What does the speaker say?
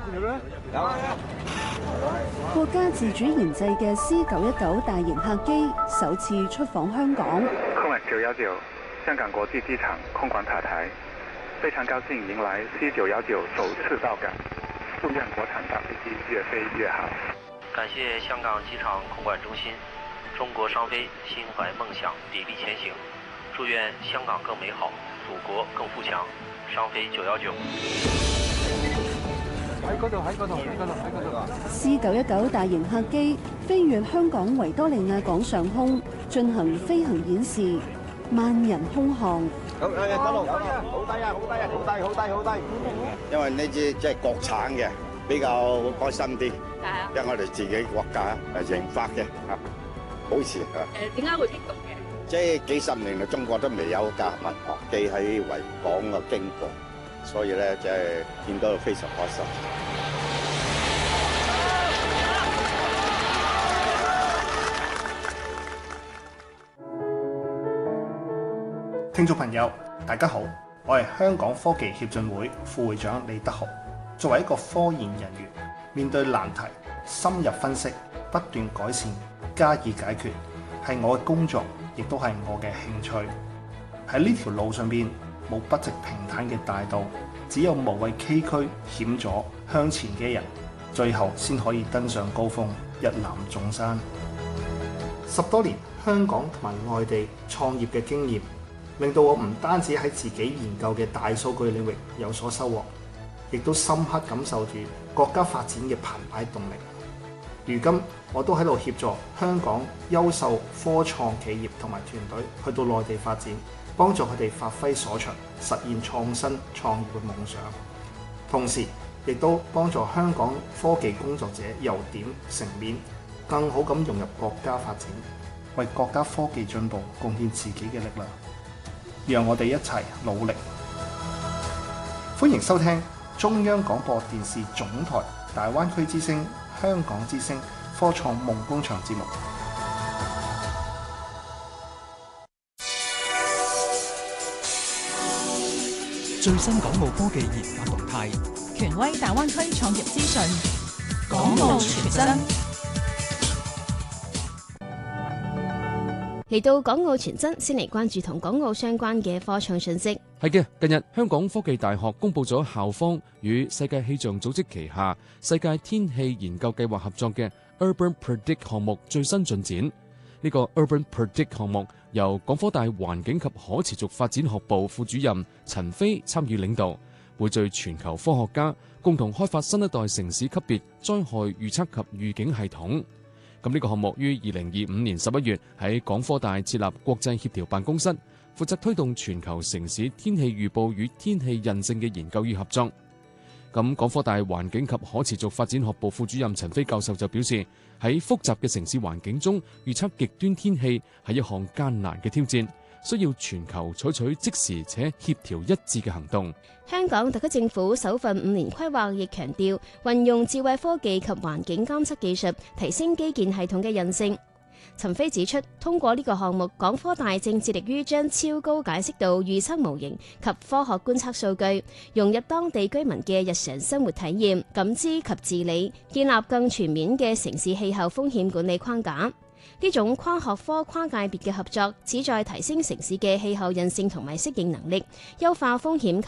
國家自主研製嘅 C919大型客機首次出訪香港。 空管919香港國際機場空管塔台，非常高興迎來 C919首次到港，祝願國產大飛機越飛越好。 感謝香港機場空管中心，中國商飛心懷夢想，砥礪前行，祝願香港更美好，祖國更富強。商飛919。 C919大型客機飛越香港維多利亞港上空，進行飛行演示，萬人空巷。 好低啊！好低啊！好低！因為呢支即係國產嘅，比較開心啲。因為我哋自己國家研發嘅嚇，好事嚇。 點解會激動嘅？ 即係幾十年嚟，中國都未有架民航機喺維港嘅經過，所以咧即係見到非常開心。 聽眾朋友，大家好，我係香港科技協進會副會長李德豪。作為一個科研人員，面對難題，深入分析，不斷改善，加以解決，係我嘅工作，亦都係我嘅興趣。喺呢條路上邊，冇筆直平坦嘅大道，只有無畏崎嶇險阻向前嘅人，最後先可以登上高峰，一覽眾山。10多年香港同埋外地創業嘅經驗，令到我唔單止喺自己研究嘅大數據領域有所收穫，亦都深刻感受住國家發展嘅澎湃動力。如今我都喺度協助香港優秀科創企業同埋團隊去到內地發展，幫助佢哋發揮所長，實現創新創業嘅夢想。同時亦都幫助香港科技工作者由點成面，更好咁融入國家發展，為國家科技進步貢獻自己嘅力量。讓我哋一齊努力。歡迎收聽中央廣播電視總台大灣區之聲、香港之聲科創夢工場節目。 最新港澳科技研發動態， 權威大灣區創業資訊， 港澳全真。 嚟到港澳全真，先嚟關注同港澳相關嘅科創信息。 係嘅，近日香港科技大學公布咗校方與世界氣象組織旗下世界天氣研究計劃合作嘅 Urban Predict 項目最新進展。呢個 Urban Predict 項目由港科大環境及可持續發展學部副主任陳飛參與領導，匯聚全球科學家，共同開發新一代城市級別災害預測及預警系統。咁呢個項目於2025年11月喺港科大設立國際協調辦公室，負責推動全球城市天氣預報與天氣印證嘅研究與合作。咁港科大環境及可持續發展學部副主任陳飛教授就表示，喺複雜嘅城市環境中預測極端天氣係一項艱難嘅挑戰，需要全球採取即時且協調一致嘅行動。 香港特區政府首份5年規劃亦強調運用智慧科技及環境監測技術，提升基建系統嘅韌性。陳飛指出，通過呢個項目，港科大正致力於將超高解析度預測模型及科學觀測數據融入當地居民嘅日常生活體驗、感知及治理，建立更全面嘅城市氣候風險管理框架。呢種跨學科跨界別嘅合作，旨在提升城市嘅氣候韌性同埋適應能力，優化風險